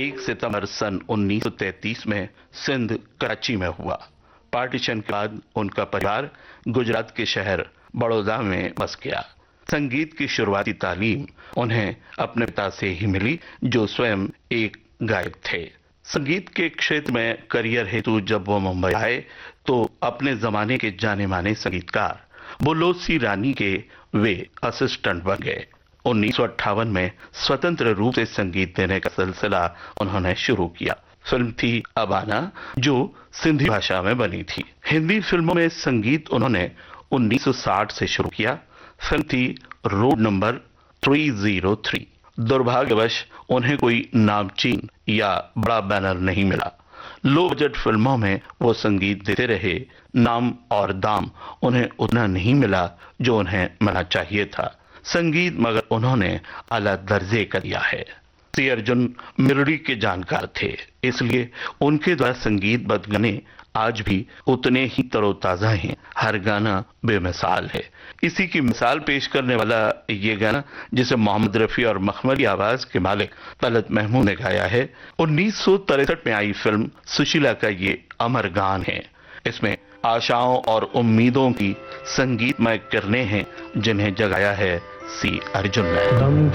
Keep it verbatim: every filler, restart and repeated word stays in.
एक सितंबर सन उन्नीस सौ तैंतीस में सिंध कराची में हुआ। पार्टीशन के बाद उनका परिवार गुजरात के शहर बड़ौदा में बस गया। संगीत की शुरुआती तालीम उन्हें अपने पिता से ही मिली, जो स्वयं एक गायक थे। संगीत के क्षेत्र में करियर हेतु जब वो मुंबई आए तो अपने जमाने के जाने माने संगीतकार बुल्लोसी रानी के वे असिस्टेंट बन गए। उन्नीस सौ अट्ठावन में स्वतंत्र रूप से संगीत देने का सिलसिला उन्होंने शुरू किया। फिल्म थी अबाना, जो सिंधी भाषा में बनी थी। हिंदी फिल्मों में संगीत उन्होंने उन्नीस सौ साठ से शुरू किया। फिल्म थी रोड नंबर तीन सौ तीन। दुर्भाग्यवश उन्हें कोई नामचीन या बड़ा बैनर नहीं मिला। लो बजट फिल्मों में वो संगीत देते रहे, नाम और दाम उन्हें उतना नहीं मिला जो उन्हें मिलना चाहिए था। संगीत मगर उन्होंने आला दर्जे का दिया है। श्री अर्जुन मिरड़ी के जानकार थे, इसलिए उनके द्वारा संगीतबद्ध गाने आज भी उतने ही तरोताजा हैं। हर गाना बेमिसाल है। इसी की मिसाल पेश करने वाला ये गाना, जिसे मोहम्मद रफी और मखमली आवाज के मालिक तलत महमूद ने गाया है, उन्नीस सौ तिरसठ में आई फिल्म सुशीला का ये अमर गान है। इसमें आशाओं और उम्मीदों की संगीतमय किरणें हैं, जिन्हें जगाया है सी अर्जुन ने।